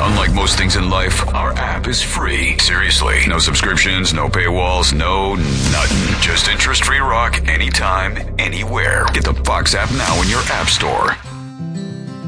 Unlike most things in life, our app is free. Seriously, no subscriptions, no paywalls, no nothing. Just interest-free rock anytime, anywhere. Get the Fox app now in your app store.